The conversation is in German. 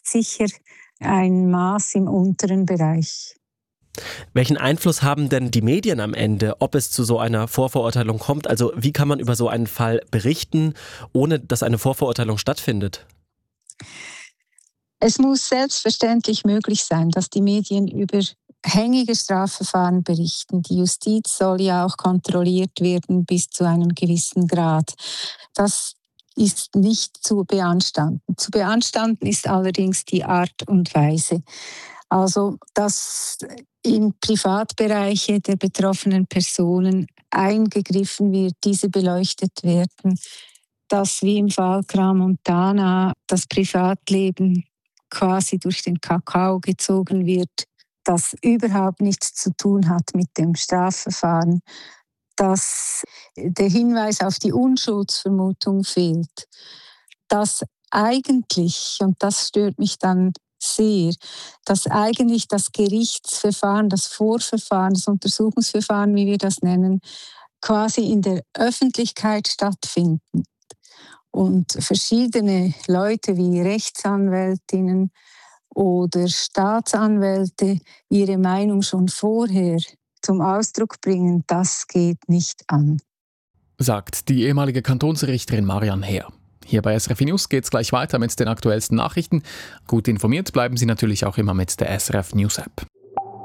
sicher ein Maß im unteren Bereich. Welchen Einfluss haben denn die Medien am Ende, ob es zu so einer Vorverurteilung kommt? Also wie kann man über so einen Fall berichten, ohne dass eine Vorverurteilung stattfindet? Es muss selbstverständlich möglich sein, dass die Medien über hängige Strafverfahren berichten. Die Justiz soll ja auch kontrolliert werden bis zu einem gewissen Grad. Das ist nicht zu beanstanden. Zu beanstanden ist allerdings die Art und Weise. Also, dass in Privatbereiche der betroffenen Personen eingegriffen wird, diese beleuchtet werden, dass wie im Fall Crans-Montana das Privatleben quasi durch den Kakao gezogen wird, das überhaupt nichts zu tun hat mit dem Strafverfahren, dass der Hinweis auf die Unschuldsvermutung fehlt, dass eigentlich, und das stört mich dann sehr, dass eigentlich das Gerichtsverfahren, das Vorverfahren, das Untersuchungsverfahren, wie wir das nennen, quasi in der Öffentlichkeit stattfinden. Und verschiedene Leute wie Rechtsanwältinnen oder Staatsanwälte ihre Meinung schon vorher zum Ausdruck bringen, das geht nicht an. Sagt die ehemalige Kantonsrichterin Marianne Heer. Hier bei SRF News geht es gleich weiter mit den aktuellsten Nachrichten. Gut informiert bleiben Sie natürlich auch immer mit der SRF News App.